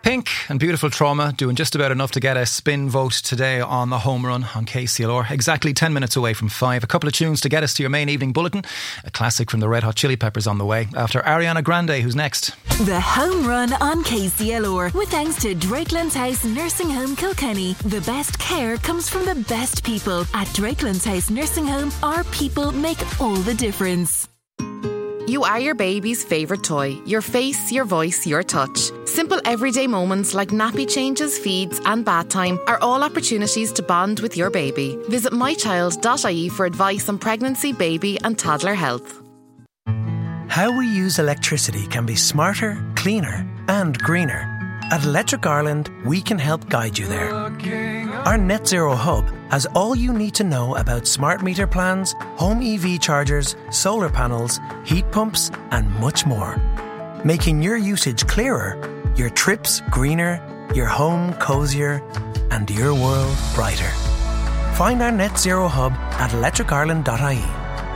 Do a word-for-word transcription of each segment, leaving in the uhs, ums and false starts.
Pink and Beautiful Trauma doing just about enough to get a spin vote today on the home run on K C L R. Exactly ten minutes away from five. A couple of tunes to get us to your main evening bulletin. A classic from the Red Hot Chili Peppers on the way. After Ariana Grande, who's next? The home run on K C L R with thanks to Drakelands House Nursing Home Kilkenny. The best care comes from the best people. At Drakelands House Nursing Home, our people make all the difference. You are your baby's favourite toy. Your face, your voice, your touch. Simple everyday moments like nappy changes, feeds and bath time are all opportunities to bond with your baby. Visit my child dot I E for advice on pregnancy, baby and toddler health. How we use electricity can be smarter, cleaner and greener. At Electric Ireland, we can help guide you there. Our Net Zero Hub has all you need to know about smart meter plans, home E V chargers, solar panels, heat pumps and much more. Making your usage clearer, your trips greener, your home cosier and your world brighter. Find our Net Zero Hub at electric ireland dot I E.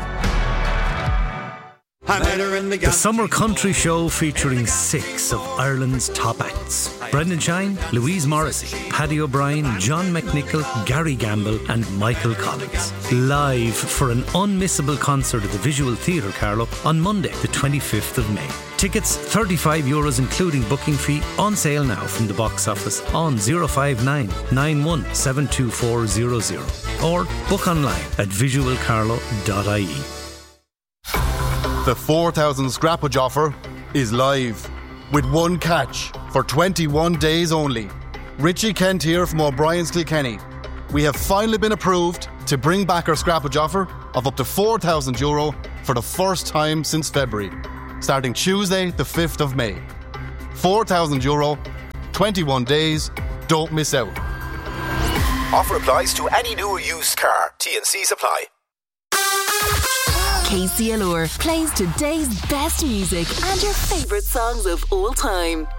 The Summer Country Show featuring six of Ireland's top acts. Brendan Shine, Louise Morrissey, Paddy O'Brien, John McNichol, Gary Gamble and Michael Collins. Live for an unmissable concert at the Visual Theatre, Carlow, on Monday the twenty-fifth of May. Tickets thirty-five euros including booking fee, on sale now from the box office on zero five nine, nine one seven two four zero zero or book online at visual carlow dot I E. The four thousand scrappage offer is live with one catch for twenty-one days only. Richie Kent here from O'Brien's Kilkenny. We have finally been approved to bring back our scrappage offer of up to four thousand euro for the first time since February, starting Tuesday the fifth of May. four thousand euro, twenty-one days, don't miss out. Offer applies to any new or used car. T and C's apply. K C L R plays today's best music and your favourite songs of all time.